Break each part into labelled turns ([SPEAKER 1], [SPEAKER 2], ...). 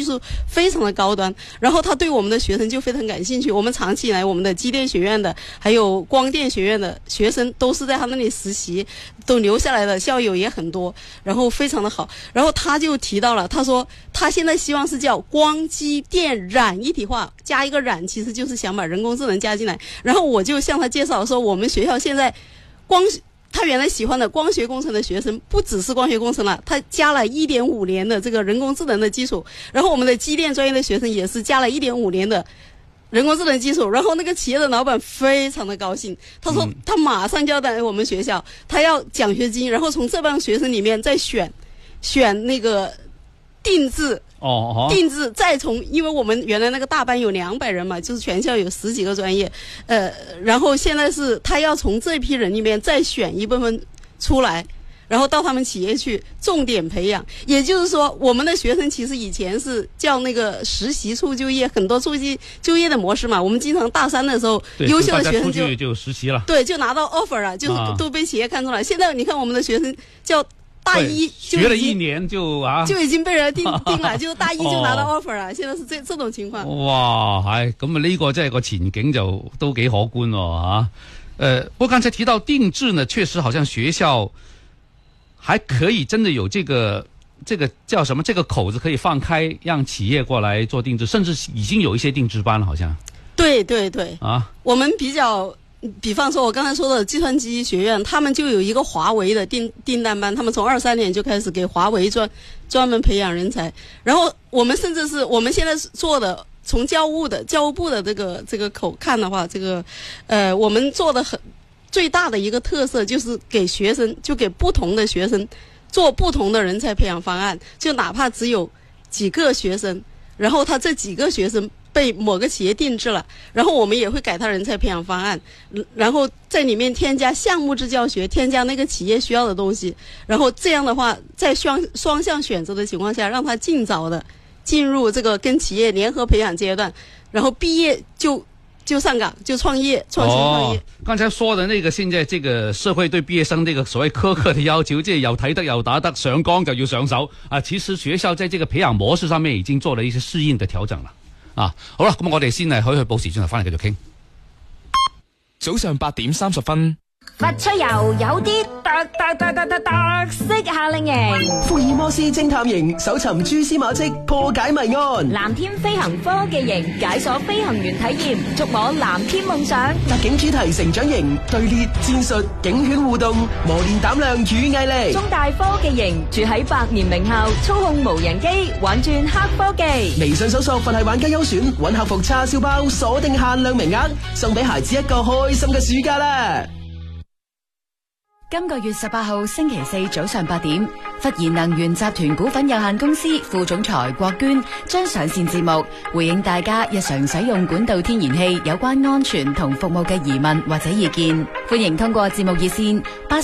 [SPEAKER 1] 术非常的高端，然后他对我们的学生就非常感兴趣。我们长期以来我们的机电学院的还有光电学院的学生都是在他那里实习，都留下来的校友也很多，然后非常的好。然后他就提到了，他说他现在希望是叫光机电染一体化，加一个染其实就是想把人工智能加进来。然后我就向他介绍说，我们学校现在他原来喜欢的光学工程的学生不只是光学工程了，他加了1.5年的这个人工智能的基础，然后我们的机电专业的学生也是加了1.5年的人工智能基础，然后那个企业的老板非常的高兴，他说他马上就要来我们学校，他要奖学金，然后从这帮学生里面再选那个定制，再从，因为我们原来那个大班有200人嘛，就是全校有10几个专业，然后现在是他要从这批人里面再选一部分出来，然后到他们企业去重点培养。也就是说，我们的学生其实以前是叫那个实习处就业，很多就业的模式嘛，我们经常大3的时候，优秀的学生
[SPEAKER 2] 就实习了，
[SPEAKER 1] 对，就拿到 offer 了，就是都被企业看出来。现在你看我们的学生叫大一
[SPEAKER 2] 学了1年就
[SPEAKER 1] 已經被人定了，就大一就拿到 offer 了，現在是這種情況。
[SPEAKER 2] 哇，係咁啊！呢個真係個前景就都幾可觀喎不過剛才提到定制呢，確實好像學校還可以真的有這個叫什麼？這個口子可以放開，讓企業過來做定制，甚至已經有一些定制班了，好像。
[SPEAKER 1] 對我們比方說我剛才說的計算機學院，他們就有一個華為的訂單班，他們從23年就開始給華為專門培養人才。然後我們甚至是我們現在做的，從教務部的這個口看的話，我們做的最大的一個特色就是給學生，就給不同的學生做不同的人才培養方案，就哪怕只有幾個學生，然後他這幾個學生被某個企業定制了，然後我們也會改他人才培養方案，然後在裡面添加項目制教學，添加那個企業需要的東西，然後這樣的話在雙向選擇的情況下，讓他盡早的進入這個跟企業聯合培養階段，然後畢業就上崗，就創業，創新創業。
[SPEAKER 2] 剛才說的那個現在這個社會對畢業生這個所謂苛刻的要求，即係又睇得又打得，上崗就要上手啊！其實學校在這個培養模式上面已經做了一些適應的調整了。好啦，咁我哋先可以去報時，轉頭翻嚟繼續傾。
[SPEAKER 3] 早上8點30分。
[SPEAKER 4] 佛出遊有啲特色夏令營，
[SPEAKER 5] 福爾摩斯偵探營搜尋蛛絲馬跡，破解謎案；
[SPEAKER 4] 藍天飛行科技營解鎖飛行員體驗，觸摸藍天夢想；
[SPEAKER 5] 特警主題成長營隊列戰術警犬互動，磨練膽量與毅力；
[SPEAKER 4] 中大科技營住喺百年名校，操控無人機玩轉黑科技。
[SPEAKER 5] 微信搜索佛系玩家優選，搵客服叉燒包，鎖定限量名額，送俾孩子一個開心嘅暑假啦！
[SPEAKER 6] 今個月18號星期四早上8點，忽然能源集團股份有限公司副總裁郭娟將上線節目，回應大家日常使用管道天然氣有關安全同服務嘅疑問或者意見，歡迎通過節目熱線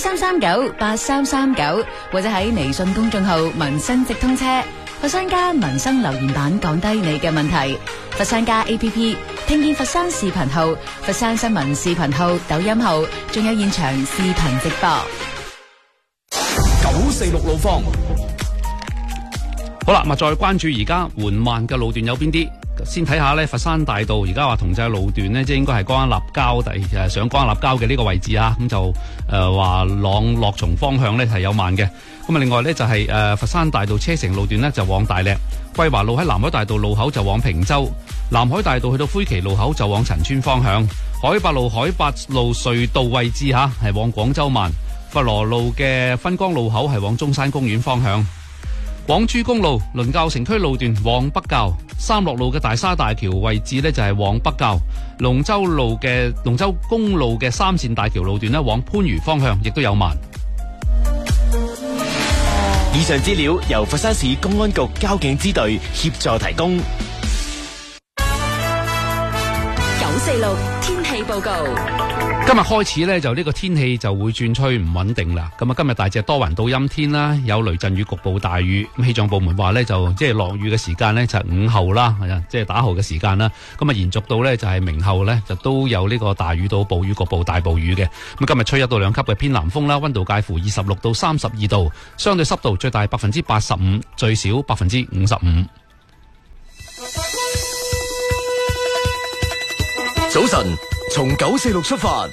[SPEAKER 6] 83398339或者喺微信公眾號民生直通車佛山家民生留言板講低你嘅問題。佛山家 APP 聽見佛山視頻號、佛山新聞視頻號、抖音號，仲有現場視頻直播。
[SPEAKER 3] 946路況。
[SPEAKER 2] 好啦，再關注而家緩慢嘅路段有邊啲？先睇下呢，佛山大道而家話同濟路段呢，即係應該係江安立交上江安立交嘅呢個位置啊，咁就話朗樂松方向呢係有慢嘅。咁啊，另外呢，就係佛山大道車城路段呢，就往大瀝，桂華路喺南海大道路口就往坪洲，南海大道去到灰旗路口就往陳村方向，海八路隧道位置係往廣州慢，佛羅路嘅分江路口係往中山公園方向。廣珠公路倫教城區路段往北滘，三樂路嘅大沙大橋位置呢就係往北滘，龍舟公路嘅三線大橋路段呢往番禺方向亦都有慢。
[SPEAKER 7] 以上資料由佛山市公安局交警支隊協助提供。
[SPEAKER 6] 946天氣報告。
[SPEAKER 2] 今日開始呢，就呢個天氣就會轉趨唔穩定啦。咁啊，今日大致多雲到陰天啦，有雷陣雨，局部大雨。咁氣象部門話呢，就即係落雨嘅時間呢，就係午後啦，即係打後嘅時間啦。咁啊，延續到呢，就係明後呢，就都有呢個大雨到暴雨，局部大暴雨嘅。咁今日吹1到2級嘅偏南風啦，溫度介乎26到32度，相對濕度最大85%，最少55%。
[SPEAKER 5] 晨，從946出發。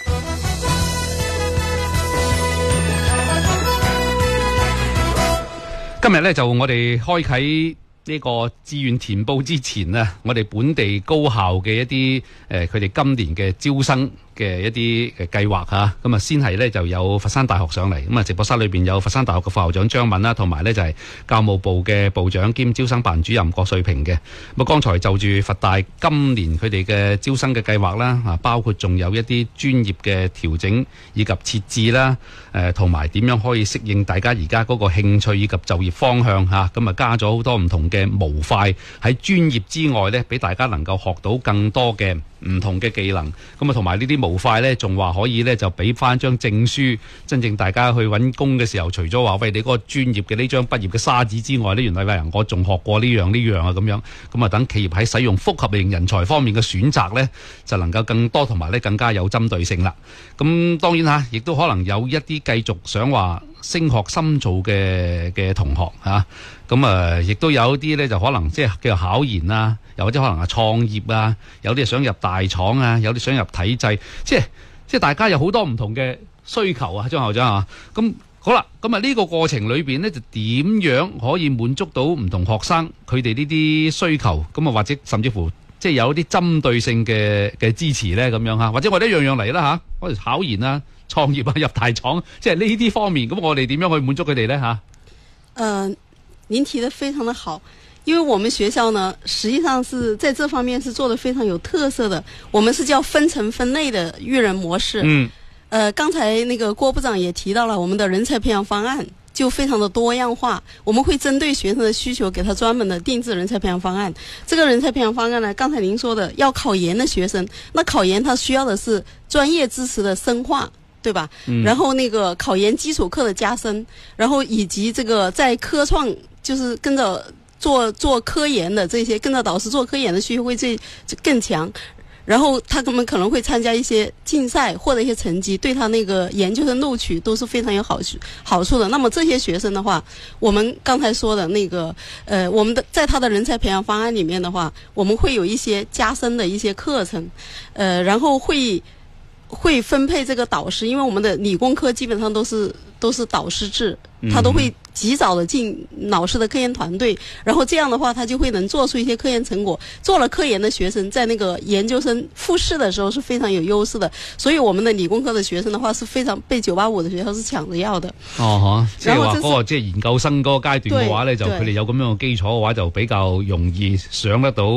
[SPEAKER 2] 今日咧就我哋開啟呢個志願填報之前啊，我哋本地高校嘅一啲佢哋今年嘅招生嘅一啲計劃嚇，咁啊先係咧就有佛山大學上嚟，咁啊直播室裏邊有佛山大學嘅副校長張敏啦，同埋咧就係教務部嘅部長兼招生辦主任郭瑞平嘅。咁啊剛才就住佛大今年佢哋嘅招生嘅計劃啦，啊包括仲有一啲專業嘅調整以及設置啦，同埋點樣可以適應大家而家嗰個興趣以及就業方向嚇，咁啊加咗好多唔同嘅模塊喺專業之外咧，俾大家能夠學到更多嘅唔同嘅技能，咁啊同埋呢啲模塊呢，仲話可以呢，就俾翻張證書，真正大家去揾工嘅時候，除咗話喂你嗰個專業嘅呢張畢業嘅沙紙之外呢，原來喂我仲學過呢樣啊咁樣，咁啊等企業喺使用複合型人才方面嘅選擇呢，就能夠更多同埋呢更加有針對性啦。咁當然嚇，亦都可能有一啲繼續想話升學深造嘅同學嚇，咁亦都有啲呢，就可能即係叫做考研啊，又或者可能係創業啊，有啲想入大廠啊，有啲想入體制，即係大家有好多唔同嘅需求啊，張校長啊，咁好啦，咁啊呢個過程裏邊呢，就點樣可以滿足到唔同學生佢哋呢啲需求，咁啊或者甚至乎即係有啲針對性嘅支持呢，咁樣嚇，或者我哋一樣樣嚟啦嚇，我哋考研啊、創業啊、入大廠，即係呢啲方面，咁我哋點樣去滿足佢哋呢？嚇？
[SPEAKER 1] 您提得非常的好。因為我們學校呢，實際上是在這方面是做得非常有特色的。我們是叫分層分類的育人模式。剛才那個郭部長也提到了，我們的人才培養方案就非常的多樣化。我們會針對學生的需求，給他專門的定制人才培養方案。這個人才培養方案呢，剛才您說的要考研的學生，那考研他需要的是專業知識的深化，對吧？然後那個考研基礎課的加深，然後以及這個在科創就是跟着做科研的這些，跟着導師做科研的需求會更強，然後他們可能會參加一些競賽，獲得一些成績，對他那個研究生錄取都是非常有好處的。那麼這些學生的話，我們剛才說的那個我們的在他的人才培養方案裡面的話，我們會有一些加深的一些課程，然後會分配這個導師，因為我們的理工科基本上都是導師制，他都會及早的進老師的科研團隊，然後這樣的話他就會能做出一些科研成果。做了科研的學生在那個研究生複試的時候是非常有優勢的，所以我們的理工科的學生的話是非常被985的學校是搶着要的。
[SPEAKER 2] 即係話嗰個即係研究生嗰個階段嘅話呢，就佢哋有咁樣嘅基礎嘅話，就比較容易上得到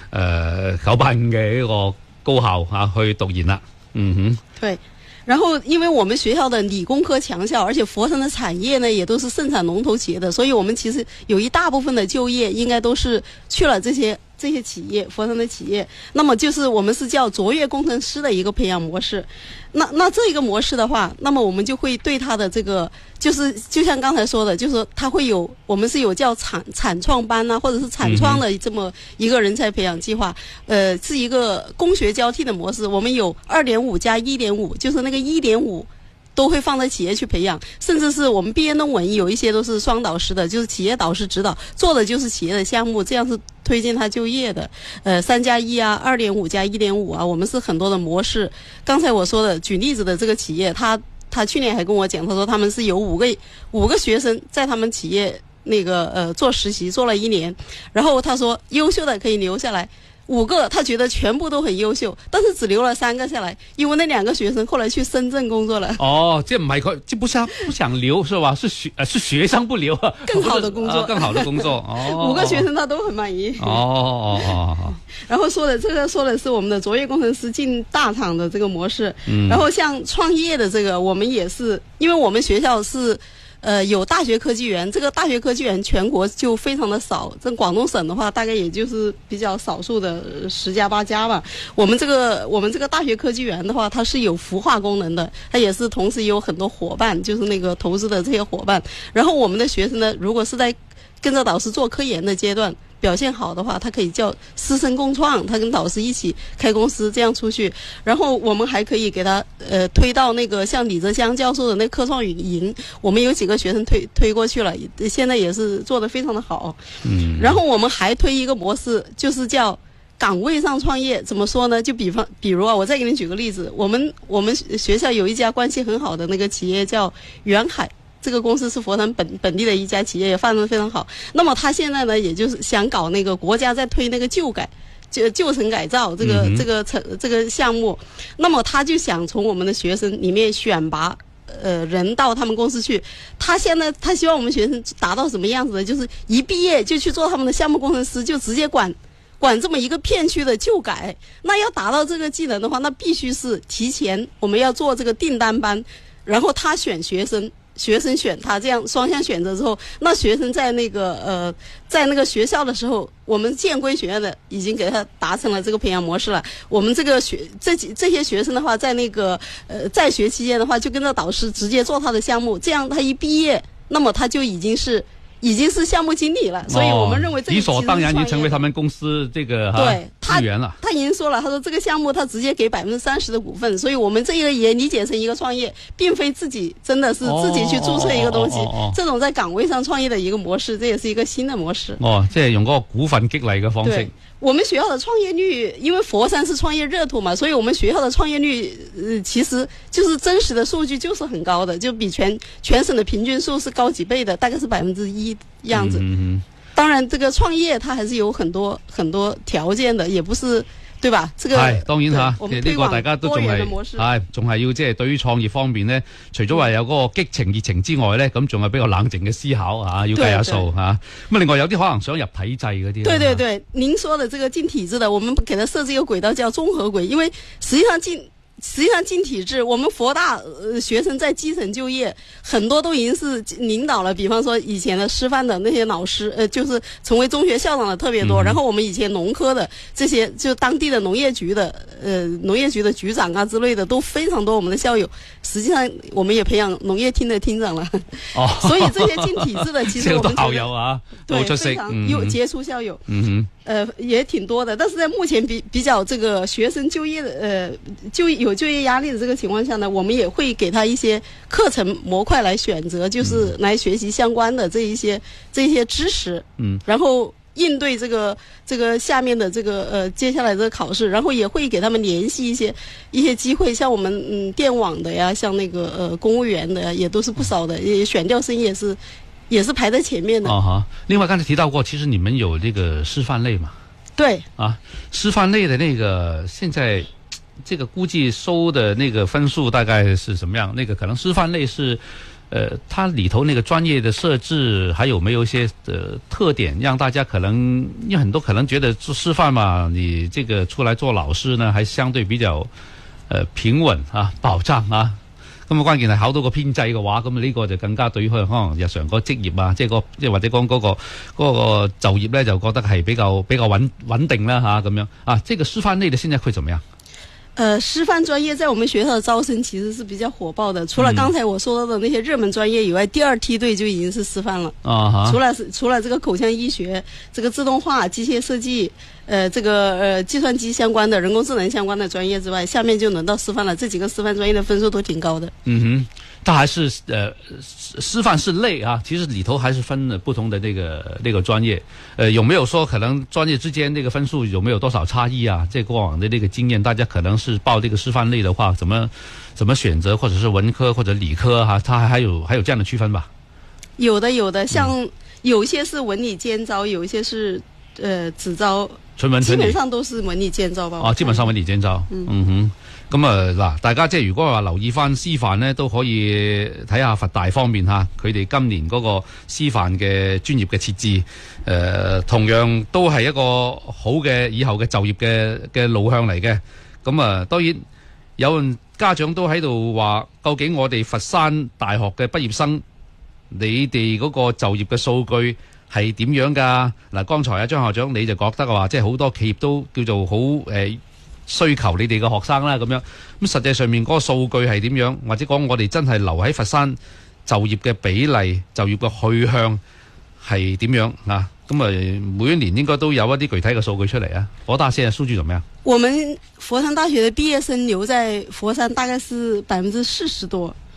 [SPEAKER 2] 985嘅呢個高校去讀研啦。
[SPEAKER 1] 對。然後因為我們學校的理工科強校，而且佛山的產業呢也都是盛產龍頭企業的，所以我們其實有一大部分的就業應該都是去了這些企業，佛山的企業。那麼就是我們是叫卓越工程師的一個培養模式。那這一個模式的話，那麼我們就會對他的這個就像剛才說的，就是說他會有，我們是有叫產創班啊，或者是產創的這麼一個人才培養計劃，是一個工學交替的模式。我們有2.5加1.5，就是那個1.5都會放在企業去培養，甚至是我們畢業論文有一些都是雙導師的，就是企業導師指導，做的就是企業的項目，這樣是推薦他就業的。3加1啊，2.5加1.5啊，我們是很多的模式。剛才我說的舉例子的這個企業，他去年還跟我講，他說他們是有五個學生在他們企業那個做實習做了1年，然後他說優秀的可以留下來。5個他覺得全部都很優秀，但是只留了3個下來，因為那2個學生後來去深圳工作了。
[SPEAKER 2] 即係唔係佢，即不想留是吧？是學生不留，
[SPEAKER 1] 更好的工作，
[SPEAKER 2] 更好的工作。
[SPEAKER 1] 5個學生他都很滿意。然後說的是我們的卓越工程師進大廠的這個模式。然後像創業的這個，我們也是，因為我們學校是。有大學科技園，這個大學科技園全國就非常的少，在廣東省的話，大概也就是比較少數的10家8家吧。我們這個大學科技園的話，它是有孵化功能的，它也是同時有很多夥伴，就是那個投資的這些夥伴。然後我們的學生呢，如果是在跟着導師做科研的階段，表現好的話，他可以叫師生共創，他跟導師一起開公司這樣出去。然後我們還可以給他推到那個像李澤湘教授的那科創營，我們有幾個學生推過去了，現在也是做得非常的好。然後我們還推一個模式，就是叫岗位上创业怎么说呢？就比如啊，我再给你举个例子，我们学校有一家关系很好的那个企业叫远海。这个公司是佛山本地的一家企业，也发展得非常好。那么他现在呢，也就是想搞那个国家在推那个旧城改造这个项目，那么他就想从我们的学生里面选拔人到他们公司去。他希望我们学生达到什么样子的？就是一毕业就去做他们的项目工程师，就直接管这么一个片区的旧改。那要达到这个技能的话，那必须是提前我们要做这个订单班，然后他选学生选他，这样双向选择之后，那学生在那个学校的时候，我们建规学院的已经给他达成了这个培养模式了。我们这些学生的话，在那个在学期间的话，就跟着导师直接做他的项目，这样他一毕业，那么他就已经是项目经理了。所以我们认为这个
[SPEAKER 2] 理所当然已经成为他们公司这个
[SPEAKER 1] 对
[SPEAKER 2] 资源了。
[SPEAKER 1] 他已经说了，他说这个项目他直接给30%的股份，所以我们这个也理解成一个创业，并非自己真的是自己去注册一个东西。这种在岗位上创业的一个模式，这也是一个新的模式。
[SPEAKER 2] 即係用嗰個股份激勵嘅方式。
[SPEAKER 1] 我们学校的创业率，因为佛山是创业热土嘛，所以我们学校的创业率，其实就是真实的数据就是很高的，就比全省的平均数是高几倍的，大概是1%样子。当然，这个創業它還是有很多條件的，也不是對吧？這個
[SPEAKER 2] 係當然嚇，其實呢個大家都仲係要即係對於創業方面呢，除咗話有嗰個激情熱情之外呢，咁仲係比較冷靜嘅思考嚇，要計下數嚇。咁另外有啲可能想入體制嗰啲。
[SPEAKER 1] 對，您說的這個進體制的，我們給它設置一個軌道叫綜合軌，因為實際上進體制，我們佛大學生在基層就業，很多都已經是領導了。比方說以前的師範的那些老師，就是成為中學校長的特別多。然後我們以前農科的這些，就當地的農業局的局長啊之類的都非常多。我們的校友，實際上我們也培養農業廳的廳長了。所以這些進體制的，其實我們
[SPEAKER 2] 校友啊，
[SPEAKER 1] 對，
[SPEAKER 2] 出色，
[SPEAKER 1] 非常有傑出校友。也挺多的，但是在目前比較這個學生就業的就業壓力的這個情況下呢，我們也會給他一些課程模塊來選擇，就是來學習相關的這一些知識，然後應對這個下面的這個接下來這個考試，然後也會給他們聯繫一些機會，像我們電網的呀，像那個公務員的呀，也都是不少的，也選調生也是排在前面的。
[SPEAKER 2] 另外剛才提到過，其實你們有這個師範類嘛？
[SPEAKER 1] 對
[SPEAKER 2] 啊，師範類的那個現在這個估計收的那個分數大概是什麼樣？那個可能師範類是它裏頭那個專業的設置還有沒有一些特點，讓大家可能因為很多可能覺得做師範嘛，你這個出來做老師呢，還相對比較平穩啊，保障啊。咁關鍵係考到個編制嘅話，咁呢個就更加對於可能日常個職業啊，即係或者講嗰個就業咧，就覺得係比較穩定啦嚇咁樣啊。這個師範類的現在會怎麼樣？
[SPEAKER 1] 師範專業在我們學校的招生其實是比較火爆的，除了剛才我說到的那些熱門專業以外，第二梯隊就已經是師範了。除了這個口腔醫學、這個自動化、機械設計、這個計算機相關的、人工智能相關的專業之外，下面就輪到師範了。這幾個師範專業的分數都挺高的。
[SPEAKER 2] 它還是師範是類啊，其實裏頭還是分不同的那個專業。有沒有說可能專業之間那個分數有沒有多少差異啊？這過往的那個經驗，大家可能是報這個師範類的話，怎麼選擇，或者是文科或者理科哈，它還有這樣的區分吧？
[SPEAKER 1] 有的，像有一些是文理兼招，有一些是只招，基本上都是文理兼招吧。
[SPEAKER 2] 基本上文理兼招。咁嗱，大家即係如果話留意翻師範呢，都可以睇下佛大方面嚇，佢哋今年嗰個師範嘅專業嘅設置，同樣都係一個好嘅以後嘅就業嘅路向嚟嘅。咁當然有人家長都喺度話，究竟我哋佛山大學嘅畢業生，你哋嗰個就業嘅數據係點樣㗎？嗱，剛才張校長你就覺得話，即係好多企業都叫做好需求你哋嘅學生啦咁樣，咁實際上面嗰個數據係點樣，或者講我哋真係留喺佛山就業嘅比例、就業嘅去向係點樣啊？咁每一年應該都有一啲具體嘅數據出嚟啊！佛大現在數據怎麼樣？
[SPEAKER 1] 我們佛山大學的畢業生留在佛山大概是40%多。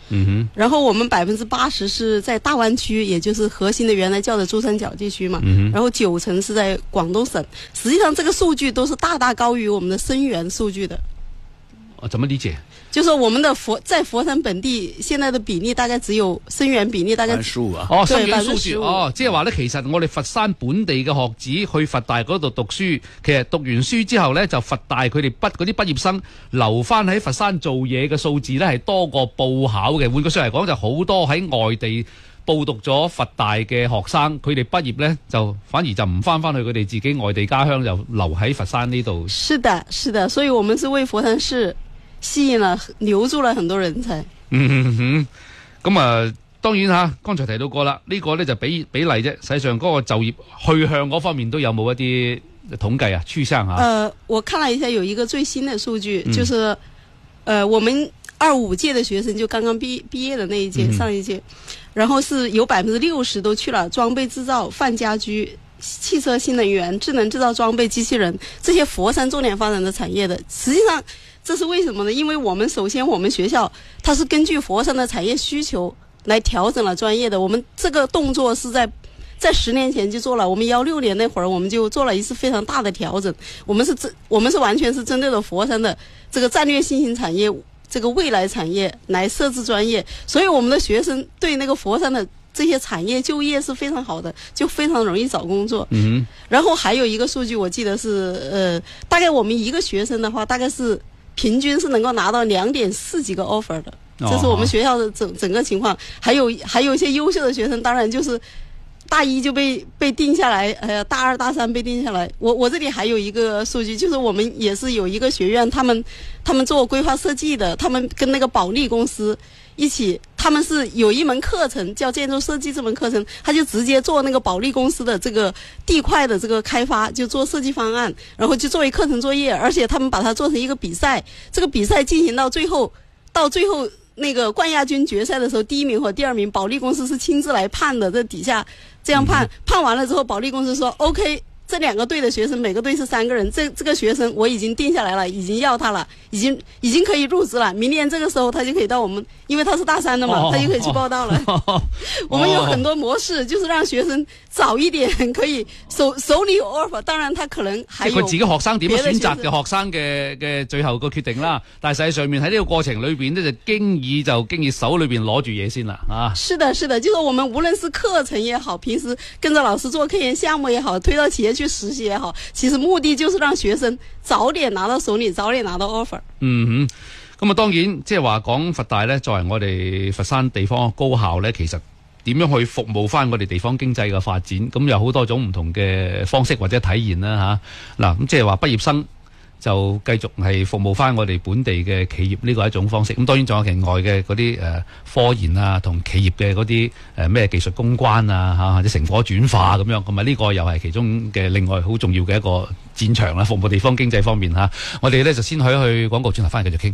[SPEAKER 1] 然后我们80%是在大湾区，也就是核心的原来叫的珠三角地区嘛，然后90%是在广东省。实际上这个数据都是大大高于我们的生源数据的。
[SPEAKER 2] 怎么理解？
[SPEAKER 1] 就是我們的在佛山本地現在的比例大概只有生源比例大概
[SPEAKER 2] 15%啊，生源數字即係話咧，其實我哋佛山本地嘅學子去佛大嗰度讀書，其實讀完書之後咧，就佛大佢哋嗰啲畢業生留翻喺佛山做嘢嘅數字咧係多過報考嘅。換句說嚟講，就好多喺外地報讀咗佛大嘅學生，佢哋畢業咧就反而就唔翻去佢哋自己外地家鄉，就留喺佛山呢度。
[SPEAKER 1] 是的，是的，所以我們是為佛山市吸引了留住了很多人才。
[SPEAKER 2] 咁啊，當然吓，剛才提到過啦，呢個咧就比例啫。實際上嗰個就業去向嗰方面都有冇一啲統計啊？趨向啊？
[SPEAKER 1] 我看了一下，有一個最新的數據，就是我們25屆的學生就剛剛畢業的那一屆，上一屆，然後是有60%都去了裝備製造、泛家居、汽車新能源、智能製造裝備、機器人這些佛山重點發展的產業的。實際上這是為什麼呢？因為我們首先我們學校它是根據佛山的產業需求來調整了專業的。我們這個動作是在10年前就做了，我們16年那會兒我們就做了一次非常大的調整。我們是完全是針對了佛山的這個戰略新型產業，這個未來產業來設置專業，所以我們的學生對那個佛山的這些產業就業是非常好的，就非常容易找工作。然後還有一個數據我記得是大概我們一個學生的話大概是平均是能夠拿到2.4幾個 offer 的，這是我們學校的整個情況。還有一些優秀的學生當然就是大一就被定下來，大二大三被定下來。我這裡還有一個數據，就是我們也是有一個學院，他們做規劃設計的，他們跟那個保利公司一起，他們是有一門課程叫建築設計，這門課程他就直接做那個保利公司的這個地塊的這個開發，就做設計方案，然後就作為課程作業，而且他們把它做成一個比賽，這個比賽進行到最後那個冠亞軍決賽的時候，第一名和第二名保利公司是親自來判的，在底下這樣判完了之後，保利公司說 OK， 這2個隊的學生每個隊是3個人，這個學生我已經定下來了，已經要他了，已經可以入職了，明年這個時候他就可以到我們，因為他是大3的嘛，他就可以去報到了。我們有很多模式，就是讓學生早一點可以手裏有 offer， 當然他可能還有
[SPEAKER 2] 佢自己學生點樣選擇嘅學生嘅最後個決定啦。但係實際上面喺呢個過程裏邊呢，就經已手裏邊攞住嘢先啦啊。
[SPEAKER 1] 是的，是的，就是我們無論是課程也好，平時跟着老師做科研項目也好，推到企業去實習也好，其實目的就是讓學生早點拿到手裏，早點拿到 offer。
[SPEAKER 2] 咁啊，當然即係話講佛大咧，作為我哋佛山地方高校咧，其實點樣去服務翻我哋地方經濟嘅發展，咁有好多種唔同嘅方式或者體現啦嚇。嗱，咁即係話畢業生就繼續係服務翻我哋本地嘅企業，呢個係一種方式。咁當然仲有其外嘅嗰啲科研啊，同企業嘅嗰啲咩技術公關啊嚇，或者成果轉化咁樣，咁啊呢個又係其中嘅另外好重要嘅一個戰場啦，服務地方經濟方面嚇。我哋咧就先去廣告轉頭翻嚟繼續傾。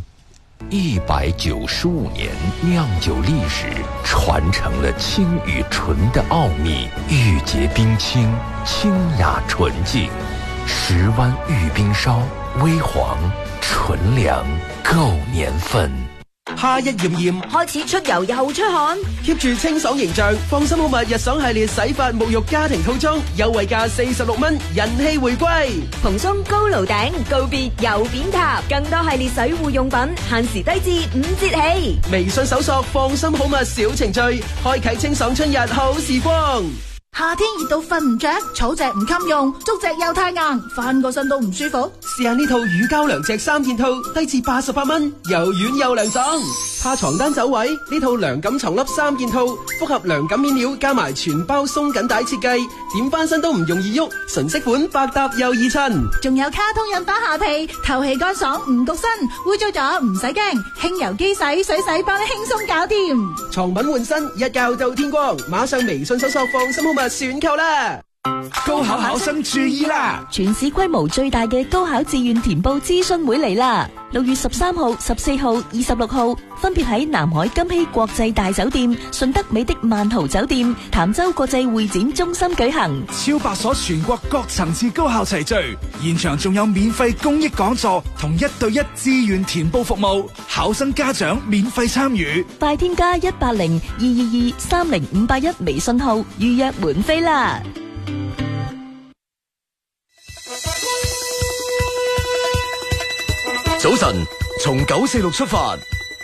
[SPEAKER 8] 195年釀酒歷史，傳承了清與純的奧秘，玉潔冰清，清雅純淨，石灣玉冰燒，微黃純良，夠年份。
[SPEAKER 5] 夏日炎炎，
[SPEAKER 4] 開始出油又出汗
[SPEAKER 5] ，keep 住清爽形象，放心好物日爽系列洗髮沐浴家庭套裝，優惠價46蚊，人氣回歸。
[SPEAKER 4] 蓬鬆高爐頂，告別油扁塔，更多系列水護用品，限時低至5折起。
[SPEAKER 5] 微信搜索放心好物小程序，開啟清爽春日好時光。
[SPEAKER 9] 夏天熱到瞓唔着，草席唔襟用，竹席又太硬，翻個身都唔舒服。
[SPEAKER 5] 試下呢套乳膠涼席3件套，低至88蚊，又軟又涼爽。怕床單走位，呢套涼感床笠3件套，複合涼感面料加埋全包鬆緊帶設計，點翻身都唔容易喐，純色款百搭又易襯。
[SPEAKER 9] 仲有卡通印花下被，透氣乾爽唔焗身，污糟咗唔使驚，輕油機洗水洗幫你輕鬆搞掂。
[SPEAKER 5] 床品換身，一覺到天光，馬上微信搜索放心好物選購啦。
[SPEAKER 10] 高考考生注意啦！
[SPEAKER 11] 全市規模最大嘅高考志願填報諮詢會嚟啦！6月13號、14號、26號分別喺南海金禧國際大酒店、順德美的萬豪酒店、潭州國際會展中心舉行。
[SPEAKER 10] 超百所全國各層次高校齊聚，現場仲有免費公益講座同1對1志願填報服務，考生家長免費參與。
[SPEAKER 11] 快添加180-222-30581微信號預約門飛啦！
[SPEAKER 8] 早晨，從946出發。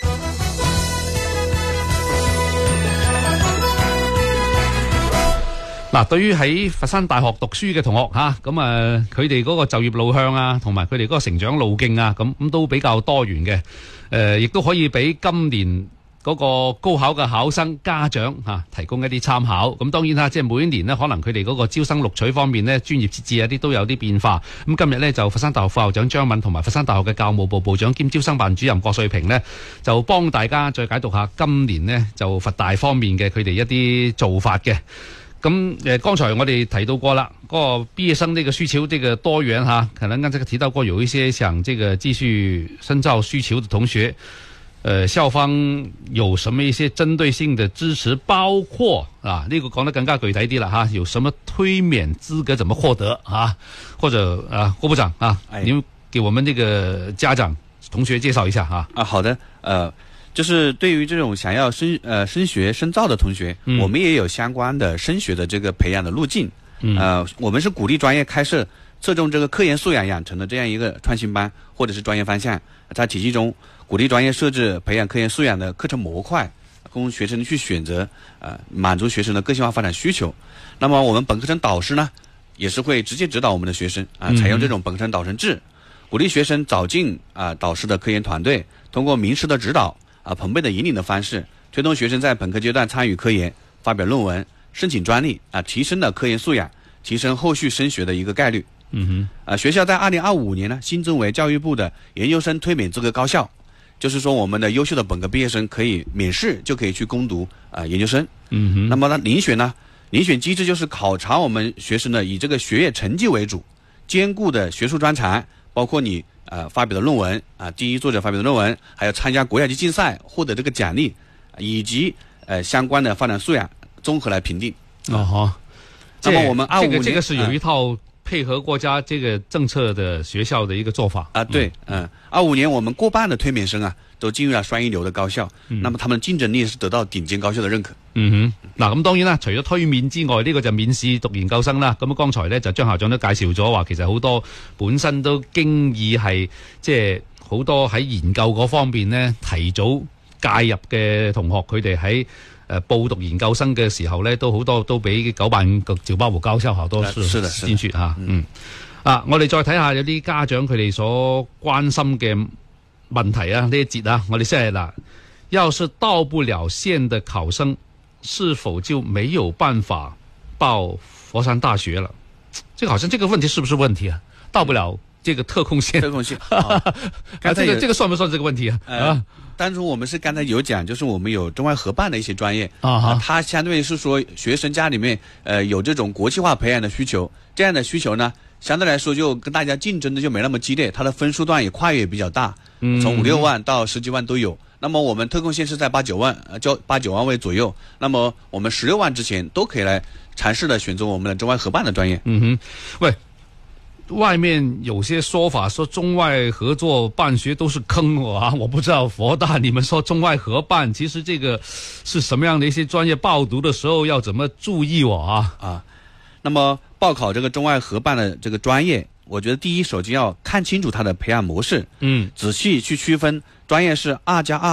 [SPEAKER 2] 嗱，對於喺佛山大學讀書嘅同學吓，咁佢哋嗰個就業路向啊，同埋佢哋嗰個成長路徑啊，咁都比較多元嘅。亦都可以俾今年嗰個高考嘅考生家長提供一啲參考。咁當然啦，即係每一年呢，可能佢哋嗰個招生錄取方面呢，專業設置啲都有啲變化。咁今日呢，就佛山大學副校長張敏同埋佛山大學嘅教務部部長兼招生辦主任郭瑞平呢，就幫大家再解讀下今年呢，就佛大方面嘅佢哋一啲做法嘅。咁剛才我哋提到過啦，嗰個畢業生呢個需求這個多元可能剛才提到過有一些想這個繼續深造需求的同學。校方有什麼一些針對性的支持，包括呢個講得更加具體啲啦有什麼推免資格怎麼獲得或者郭部長您給我們這個家長同學介紹一下
[SPEAKER 12] 好的，就是對於這種想要升學深造的同學，我們也有相關的升學的這個培養的路徑。我們是鼓勵專業開設側重這個科研素養養成的這樣一個創新班或者是專業方向，在體系中鼓勵專業設置培養科研素養的課程模塊，供學生去選擇，滿足學生的個性化發展需求。那麼我們本科生導師呢，也是會直接指導我們的學生採用這種本科生導生制，鼓勵學生找進導師的科研團隊，通過名師的指導朋輩的引領的方式，推動學生在本科階段參與科研、發表論文、申請專利提升了科研素養，提升後續升學的一個概率。學校在2025年呢新增為教育部的研究生推免資格高校，就是說我們的優秀的本科畢業生可以免試就可以去攻讀研究生。那麼呢遴選機制就是考察我們學生呢以這個學業成績為主，兼顧的學術專長，包括你發表的論文第一作者發表的論文，還有參加國家級競賽獲得這個獎勵，以及相關的發展素養綜合來評定。那麼我們25年
[SPEAKER 2] 這個是有一套配合國家這個政策的學校的一個做法
[SPEAKER 12] 對，25年我們過半的推免生都進入了雙一流的高校，那麼他們競爭力是得到頂尖高校的認可。
[SPEAKER 2] 嗱，咁當然啦，除咗推免之外，呢個就免試讀研究生啦。咁剛才呢，就張校長都介紹咗話，其實好多本身都經已係即係好多喺研究嗰方面呢提早介入嘅同學，佢哋喺報讀研究生嘅時候呢，都好多都俾九辦個趙巴湖高校好多是先決我哋再睇下有啲家長佢哋所關心嘅問題呢一節我哋先係嗱，要是到不了縣的考生，是否就沒有辦法報佛山大學了？這個好像這個問題是不是問題到不了這個特控縣，這個算不算這個問題
[SPEAKER 12] 當初我們是剛才有講，就是我們有中外合辦的一些專業它相對是說學生家裏面有這種國際化培養的需求，這樣的需求呢相對來說就跟大家競爭的就沒那麼激烈，它的分數段也跨越比較大，從5、6萬到10幾萬都有。那麼我們特控縣是在8、9萬，就8、9萬位左右。那麼我們16萬之前都可以來嘗試的選擇我們的中外合辦的專業。
[SPEAKER 2] 喂，外面有些說法說中外合作辦學都是坑我不知道佛大你們說中外合辦，其實這個是什麼樣的一些專業報讀的時候要怎麼注意
[SPEAKER 12] 那麼報考這個中外合辦的這個專業，我覺得第一首先要看清楚它的培養模式，仔細去區分專業是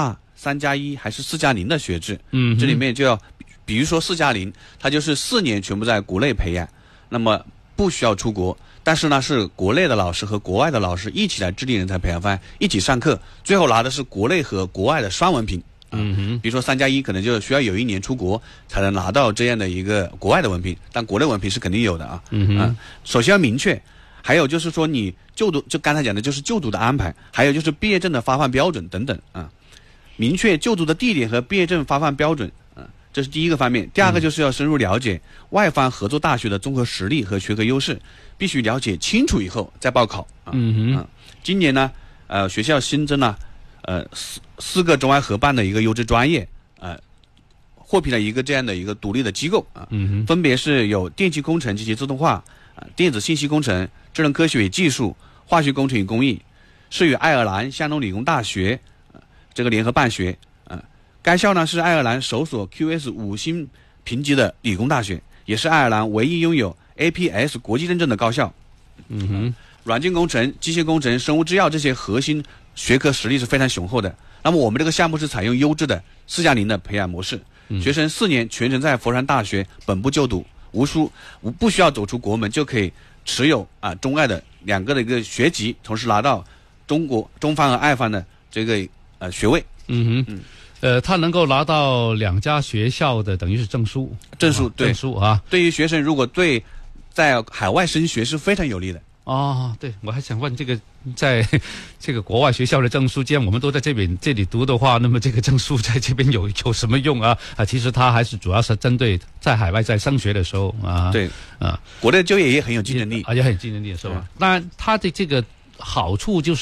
[SPEAKER 12] 2+2、3+1還是4+0的學制。這裡面就要比如說4+0，它就是4年全部在國內培養，那麼不需要出國，但是呢是國內的老師和國外的老師一起來制定人才培養方案，一起上課，最後拿的是國內和國外的雙文憑。比如說3+1可能就需要有1年出國才能拿到這樣的一個國外的文憑，但國內文憑是肯定有的首先要明確，還有就是說你就讀，就剛才講的就是就讀的安排，還有就是畢業證的發放標準等等明確就讀的地點和畢業證發放標準这是第一个方面。第二个就是要深入了解外方合作大学的综合实力和学科优势，必须了解清楚以后再报考。今年呢，学校新增了四个中外合办的一个优质专业，获评了一个这样的一个独立的机构啊，分别是有电气工程及其自动化、电子信息工程、智能科学与技术、化学工程与工艺，是与爱尔兰香农理工大学这个联合办学。该校呢是爱尔兰首所 QS 5星评级的理工大学，也是爱尔兰唯一拥有 APS 国际认证的高校。软件工程、机械工程、生物制药这些核心学科实力是非常雄厚的。那么我们这个项目是采用优质的4+0的培养模式，学生4年全程在佛山大学本部就读，不需要走出国门就可以持有中外的2个的一个学籍，同时拿到中方和爱方的这个学位。
[SPEAKER 2] 他能够拿到2家学校的等于是证书，
[SPEAKER 12] 对，
[SPEAKER 2] 证书啊。
[SPEAKER 12] 对于学生如果对在海外升学是非常有利的。
[SPEAKER 2] 对，我还想问这个，在这个国外学校的证书，既然我们都在这里读的话，那么这个证书在这边有什么用啊？其实它还是主要是针对在海外在升学的时候啊。
[SPEAKER 12] 对国内就业也很有竞争力，
[SPEAKER 2] 也很有竞争力是吧？当然，它的这个好处就是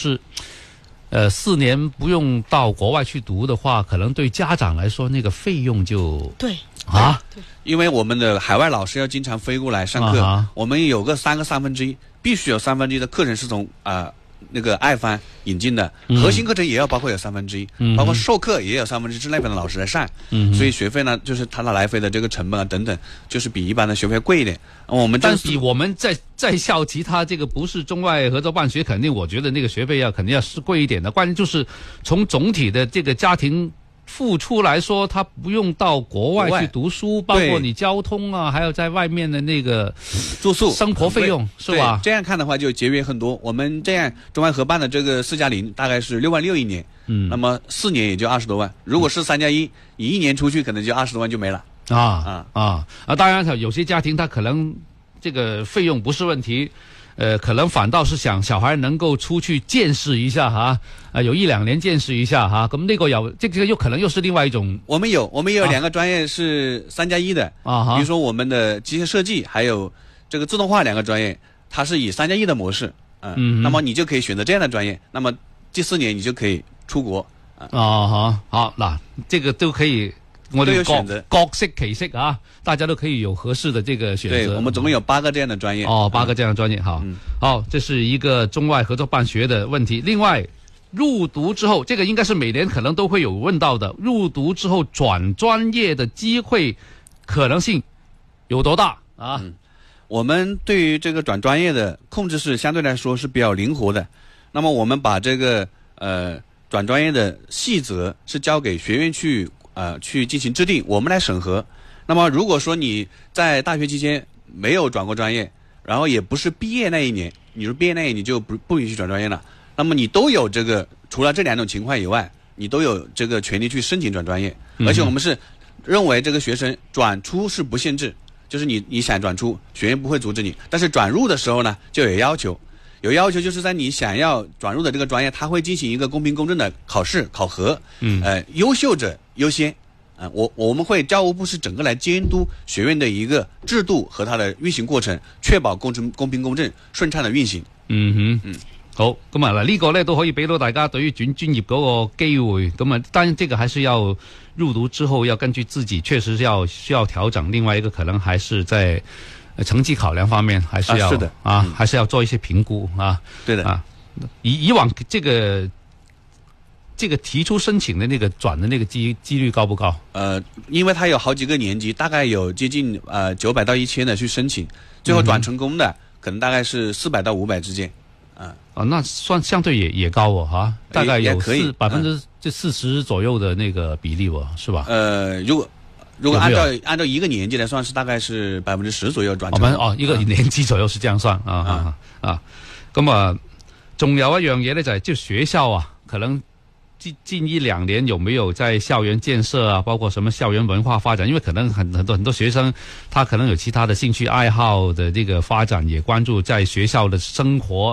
[SPEAKER 2] 。4年不用到国外去读的话，可能对家长来说那个费用就
[SPEAKER 1] 对，
[SPEAKER 12] 因为我们的海外老师要经常飞过来上课，我们有个1/3，必须有1/3的课程是从那个爱方引进的，核心课程也要包括有1/3，包括授课也有1/3是那边的老师来上，所以学费呢，就是他来回的这个成本等等，就是比一般的学费贵一点。
[SPEAKER 2] 但比我们在校其他这个不是中外合作办学，肯定我觉得那个学费肯定要是贵一点的。关键就是从总体的这个家庭付出来说，他不用到国外去读书，包括你交通啊，还有在外面的那个
[SPEAKER 12] 住宿、
[SPEAKER 2] 生活费用，是吧？
[SPEAKER 12] 这样看的话就节约很多。我们这样中外合办的这个4+0大概是6万6一年，那么4年也就20多万。如果是3+1，你1年出去可能就20多万就没了。
[SPEAKER 2] 当然有些家庭他可能这个费用不是问题。可能反倒是想小孩能够出去见识一下有1-2年见识一下咁那个这个又可能又是另外一种。
[SPEAKER 12] 我们有2个专业是3+1的比如说我们的机械设计还有这个自动化2个专业，它是以3+1的模式，那么你就可以选择这样的专业，那么第4年你就可以出国。
[SPEAKER 2] 好，嗱，这个都可以。我哋各色其色大家都可以有合适的这个选择。
[SPEAKER 12] 对，我们总共有8个这样的专业。
[SPEAKER 2] 8个这样的专业，好，这是一个中外合作办学的问题。另外，入读之后，这个应该是每年可能都会有问到的，入读之后转专业的机会可能性有多大啊？
[SPEAKER 12] 我们对于这个转专业的控制是相对来说是比较灵活的。那么我们把这个转专业的细则是交给学院去进行制定，我们来审核。那么如果说你在大学期间没有转过专业，然后也不是毕业那一年，你说毕业那一年你就不允许转专业了，那么你都有这个，除了这2种情况以外，你都有这个权利去申请转专业。而且我们是认为这个学生转出是不限制，就是你想转出，学院不会阻止你，但是转入的时候呢就有要求，就是在你想要转入的这个专业，它会进行一个公平公正的考试考核，优秀者优先。我们会教务部是整个来监督学院的一个制度和它的運行過程，確保公平公正順暢嘅運行。
[SPEAKER 2] 好，咁啊呢個咧都可以俾到大家對於轉專業嗰個機會。咁啊，當然這個還是要入讀之後要根據自己確實需要調整。另外一個可能還是在成績考量方面，還是要還是要做一些評估
[SPEAKER 12] 對的
[SPEAKER 2] 以往這個提出申請的那個轉的那個幾率高不高？
[SPEAKER 12] 因為它有好幾個年級，大概有接近900到1000的去申請，最後轉成功的可能大概是400到500之間。
[SPEAKER 2] 那算相對也高大概有40%左右的那個比例是吧？
[SPEAKER 12] 如果按照一個年級來算，是大概是10%左右轉成功。
[SPEAKER 2] 一個年級左右是這樣算咁啊，仲有一樣嘢咧就係即係學校可能近1-2年有沒有在校園建設包括什麼校園文化發展？因為可能很多學生他可能有其他的興趣愛好的這個發展，也關注在學校的生活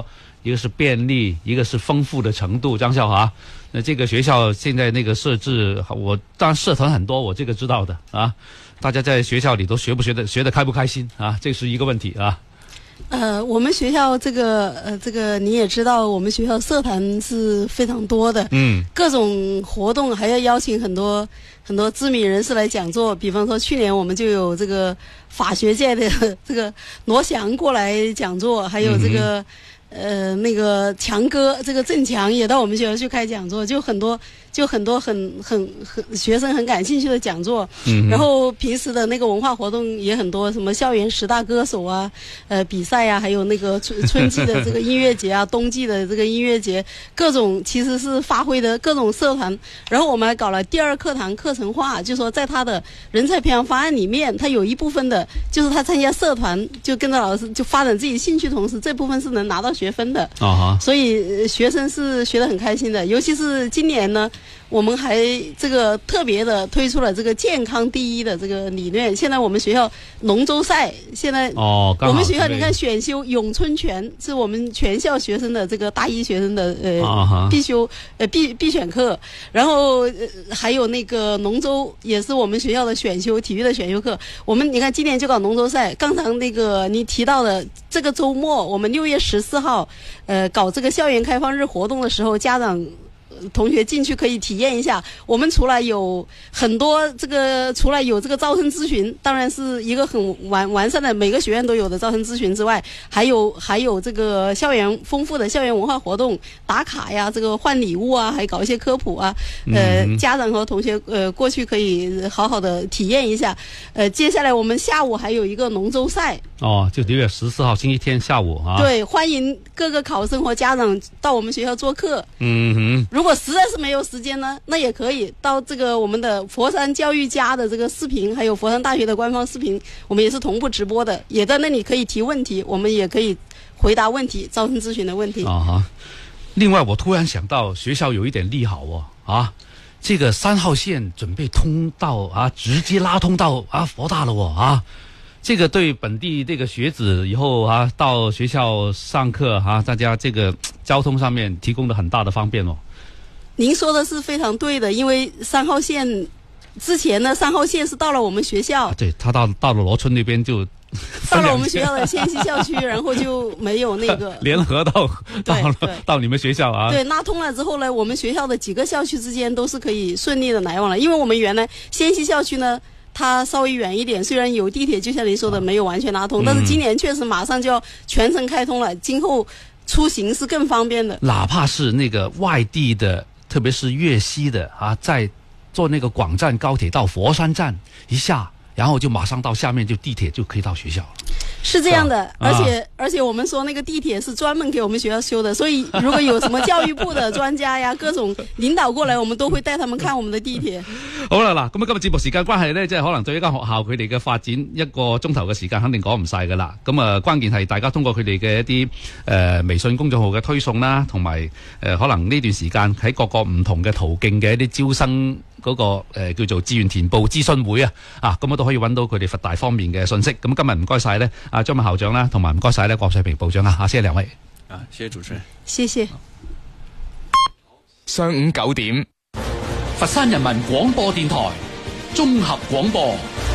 [SPEAKER 2] 一个是便利，一个是丰富的程度。张校华，那这个学校现在那个设置，我当然社团很多，我这个知道的啊。大家在学校里都学得开不开心啊？这是一个问题啊。
[SPEAKER 1] 我们学校这个你也知道，我们学校社团是非常多的，各种活动还要邀请很多知名人士来讲座。比方说去年我们就有这个法学界的这个罗翔过来讲座，还有这个那个强哥这个郑强也到我们学校去开讲座，就很多很学生很感兴趣的讲座。然后平时的那个文化活动也很多，什么校园10大歌手啊，比赛啊，还有那个春季的这个音乐节啊，冬季的这个音乐节，各种其实是发挥的各种社团。然后我们还搞了第2课堂课程化，就说在他的人才培养方案里面，他有一部分的就是他参加社团，就跟着老师就发展自己兴趣，同时这部分是能拿到学分的。所以学生是学得很开心的。尤其是今年呢，我们还这个特别的推出了这个健康第一的这个理念。现在我们学校龙舟赛，现在我们学校你看选修咏春拳是我们全校学生的这个大一学生的必选课，然后还有那个龙舟也是我们学校的选修体育的选修课。我们你看今年就搞龙舟赛，刚才那个你提到的这个周末，我们6月14号搞这个校园开放日活动的时候，家长同学进去可以体验一下。我们除了有很多除了有这个招生咨询，当然是一个很完善的每个学院都有的招生咨询之外，还有这个丰富的校园文化活动，打卡呀，这个换礼物啊，还搞一些科普啊。家长和同学过去可以好好的体验一下。接下来我们下午还有一个龙舟赛。
[SPEAKER 2] 就6月14号星期天下午啊。
[SPEAKER 1] 对，欢迎各个考生和家长到我们学校做客。如果实在是没有时间呢，那也可以到这个我们的佛山教育家的这个视频，还有佛山大学的官方视频，我们也是同步直播的，也在那里可以提问题，我们也可以回答问题，招生咨询的问题。
[SPEAKER 2] 另外我突然想到学校有一点利好这个3号线准备通到直接拉通到佛大了这个对本地这个学子以后到学校上课大家这个交通上面提供了很大的方便
[SPEAKER 1] 您说的是非常对的，因为3号线之前呢，3号线是到了我们学校，
[SPEAKER 2] 对，他到了罗村那边就
[SPEAKER 1] 到了我们学校的仙溪校区，然后就没有那个
[SPEAKER 2] 联合到你们学校
[SPEAKER 1] 对，拉通了之后呢，我们学校的几个校区之间都是可以顺利的来往了。因为我们原来仙溪校区呢，它稍微远一点，虽然有地铁，就像您说的没有完全拉通，但是今年确实马上就要全程开通了，今后出行是更方便的。
[SPEAKER 2] 哪怕是那个外地的，特别是粤西的在坐那个广站高铁到佛山站一下，然后就马上到下面就地铁就可以到学校了。
[SPEAKER 1] 是这样的，而且我们说那个地铁是专门给我们学校修的，所以如果有什麼教育部的專家呀，各種領導過嚟，我們都會帶他們看我們的地鐵。
[SPEAKER 2] 好啦，嗱，咁今日節目時間關係呢，即係可能對一間學校佢哋嘅發展1個鐘頭嘅時間肯定講唔晒噶啦。咁關鍵係大家通過佢哋嘅一啲微信公眾號嘅推送啦，同埋可能呢段時間喺各個唔同嘅途徑嘅一啲招生嗰個叫做志願填報諮詢會咁我都可以揾到佢哋佛大方面嘅信息。咁今日唔該晒呢張敏校長啦，同埋唔該晒呢郭世平部長謝謝兩位。
[SPEAKER 12] 謝謝主持人。
[SPEAKER 1] 謝謝。
[SPEAKER 3] 上午9點，
[SPEAKER 13] 佛山人民廣播電台綜合廣播。